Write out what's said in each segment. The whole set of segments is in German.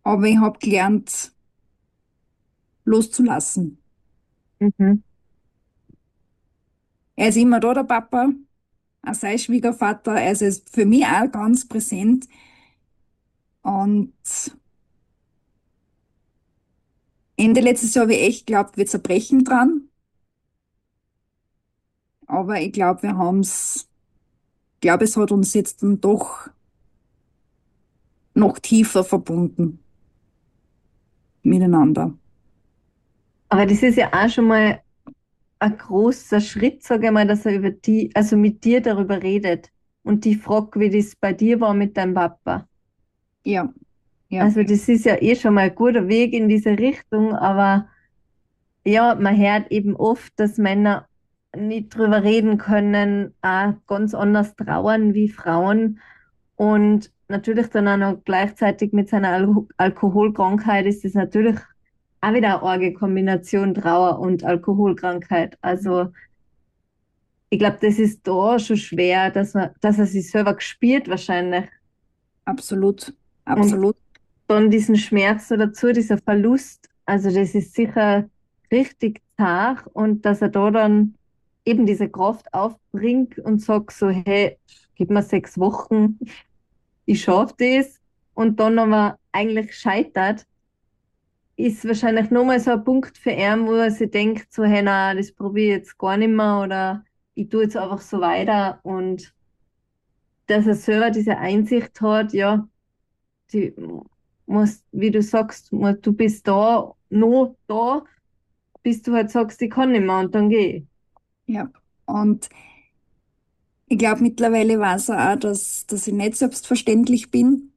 aber ich habe gelernt, loszulassen. Mhm. Er ist immer da, der Papa, auch sein Schwiegervater. Also er ist für mich auch ganz präsent. Und Ende letztes Jahr habe ich echt geglaubt, wir zerbrechen dran. Aber ich glaube, es hat uns jetzt dann doch noch tiefer verbunden miteinander. Aber das ist ja auch schon mal ein großer Schritt, sage ich mal, dass er über die, also mit dir darüber redet und die fragt, wie das bei dir war mit deinem Papa. Ja, ja, Also das ist ja eh schon mal ein guter Weg in diese Richtung, aber ja, man hört eben oft, dass Männer nicht drüber reden können, auch ganz anders trauern wie Frauen. Und natürlich dann auch noch gleichzeitig mit seiner Alkoholkrankheit ist das natürlich auch wieder eine arge Kombination Trauer und Alkoholkrankheit. Also ich glaube, das ist da schon schwer, dass er sich selber gespürt wahrscheinlich. absolut, Und absolut. dann diesen Schmerz so dazu, dieser Verlust. Also das ist sicher richtig zart und dass er da dann eben diese Kraft aufbringt und sagt so, hey, gib mir 6 Wochen, ich schaffe das und dann aber eigentlich scheitert, ist wahrscheinlich nochmal so ein Punkt für ihn, wo er sich denkt, so, hey, na, das probiere ich jetzt gar nicht mehr oder ich tue jetzt einfach so weiter und dass er selber diese Einsicht hat, ja, die muss, wie du sagst, du bist da, noch da, bis du halt sagst, ich kann nicht mehr und dann geh. Ja. Und ich glaube, mittlerweile weiß er auch, dass ich nicht selbstverständlich bin,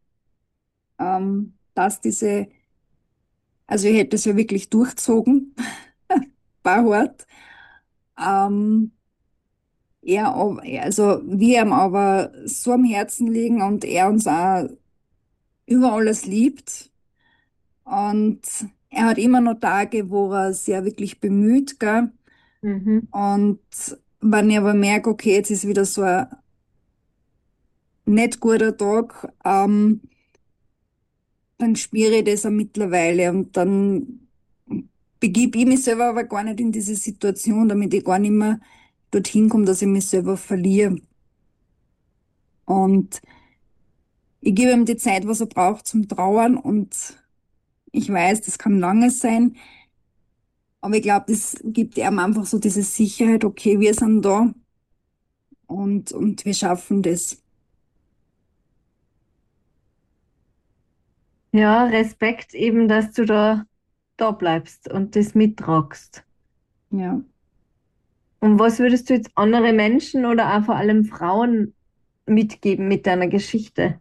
dass also ich hätte es ja wirklich durchzogen, hart. Ähm, also wir ihm aber so am Herzen liegen und er uns auch über alles liebt. Und er hat immer noch Tage, wo er sich wirklich bemüht, gell? Mhm. Und wenn ich aber merke, okay, jetzt ist wieder so ein nicht guter Tag, dann spüre ich das auch mittlerweile und dann begib ich mich selber aber gar nicht in diese Situation, damit ich gar nicht mehr dorthin komme, dass ich mich selber verliere. Und ich gebe ihm die Zeit, was er braucht zum Trauern und ich weiß, das kann lange sein, aber ich glaube, das gibt ihm einfach so diese Sicherheit, okay, wir sind da und wir schaffen das. Ja, Respekt eben, dass du da bleibst und das mittragst. Ja. Und was würdest du jetzt andere Menschen oder auch vor allem Frauen mitgeben mit deiner Geschichte?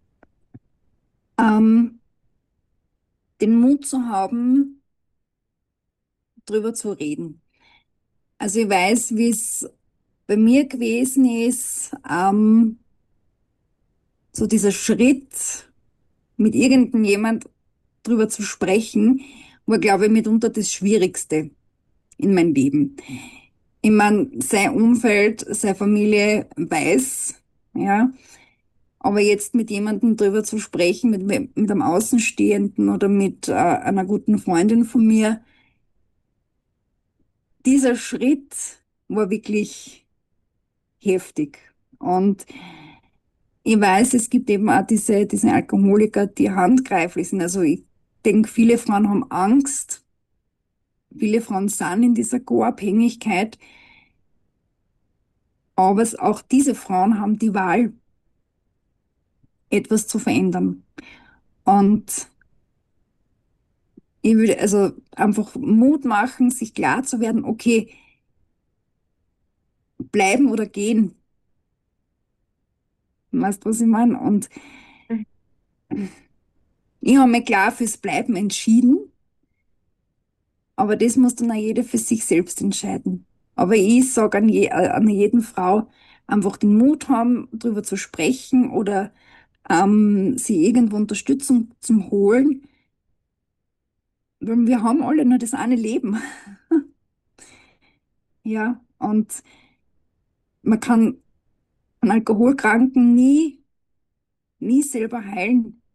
Ähm, den Mut zu haben, drüber zu reden. Also ich weiß, wie es bei mir gewesen ist, so dieser Schritt, mit irgendjemand drüber zu sprechen, war, glaube ich, mitunter das Schwierigste in meinem Leben. Ich meine, sein Umfeld, seine Familie weiß, ja, aber jetzt mit jemandem drüber zu sprechen, mit einem Außenstehenden oder mit einer guten Freundin von mir, dieser Schritt war wirklich heftig. Und ich weiß, es gibt eben auch diese Alkoholiker, die handgreiflich sind. Also ich denke, viele Frauen haben Angst, viele Frauen sind in dieser Co-Abhängigkeit, aber auch diese Frauen haben die Wahl, etwas zu verändern. Und ich würde also einfach Mut machen, sich klar zu werden, okay, bleiben oder gehen. Weißt du, was ich meine? Und ich habe mich klar fürs Bleiben entschieden. Aber das muss dann auch jeder für sich selbst entscheiden. Aber ich sage an jeden Frau, einfach den Mut haben, darüber zu sprechen oder sie irgendwo Unterstützung zum holen. Weil wir haben alle nur das eine Leben. Ja, und man kann einen Alkoholkranken nie selber heilen.